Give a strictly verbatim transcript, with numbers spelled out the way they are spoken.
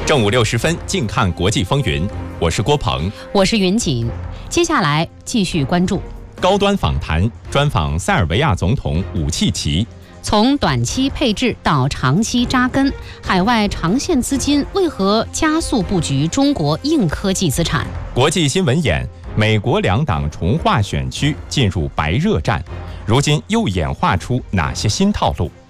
正午六十分，近看国际风云。我是郭鹏， 我是云锦。接下来继续关注高端访谈，专访塞尔维亚总统武契奇。 从短期配置到长期扎根，海外长线资金为何加速布局中国硬科技资产？ 国际新闻眼，美国两党重划选区进入白热战，如今又演化出哪些新套路？